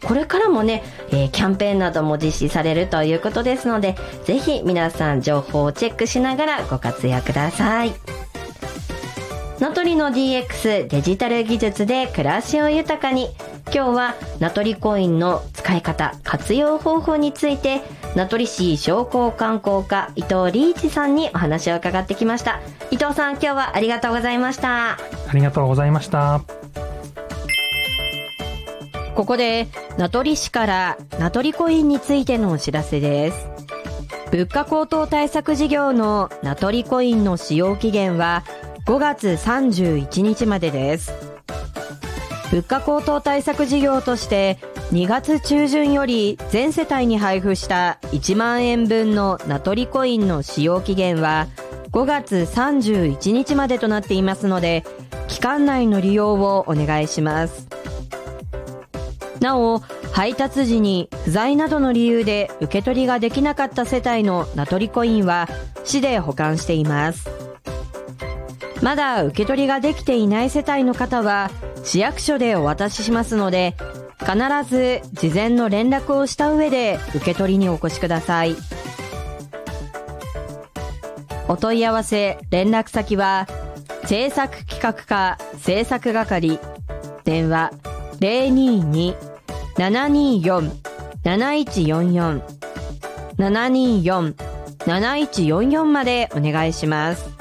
これからもね、キャンペーンなども実施されるということですので、ぜひ皆さん情報をチェックしながらご活用ください。名取の DX デジタル技術で暮らしを豊かに。今日は名取コインの使い方、活用方法について名取市商工観光課伊藤理一さんにお話を伺ってきました。伊藤さん、今日はありがとうございました。 ありがとうございました。 ここで名取市から名取コインについてのお知らせです。物価高騰対策事業の名取コインの使用期限は5月31日までです。物価高騰対策事業として2月中旬より全世帯に配布した1万円分の名取コインの使用期限は5月31日までとなっていますので、期間内の利用をお願いします。なお、配達時に不在などの理由で受け取りができなかった世帯の名取コインは市で保管しています。まだ受け取りができていない世帯の方は市役所でお渡ししますので、必ず事前の連絡をした上で受け取りにお越しください。お問い合わせ連絡先は政策企画課政策係、電話 022-724-7144 724-7144までお願いします。